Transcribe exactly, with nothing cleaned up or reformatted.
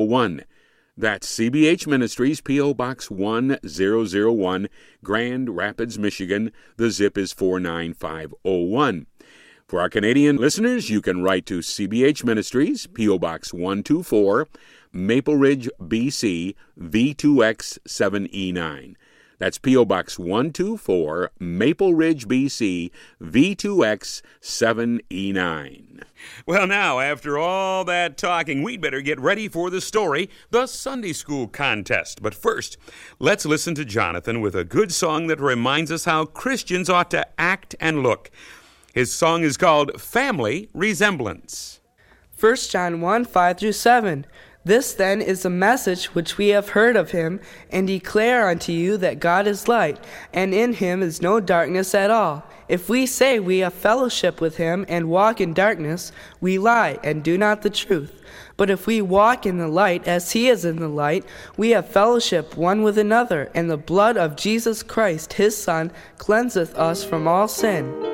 one. That's C B H Ministries, P O. Box one thousand one, Grand Rapids, Michigan. The zip is four nine five oh one. For our Canadian listeners, you can write to C B H Ministries, P O. Box one twenty-four, Maple Ridge, B C, V two X seven E nine. That's P O. Box one twenty-four, Maple Ridge, B C, V two X seven E nine. Well, now, after all that talking, we'd better get ready for the story, the Sunday School Contest. But first, let's listen to Jonathan with a good song that reminds us how Christians ought to act and look. His song is called Family Resemblance. First John one, five through seven. This then is the message which we have heard of him, and declare unto you that God is light, and in him is no darkness at all. If we say we have fellowship with him and walk in darkness, we lie and do not the truth. But if we walk in the light as he is in the light, we have fellowship one with another, and the blood of Jesus Christ his Son cleanseth us from all sin.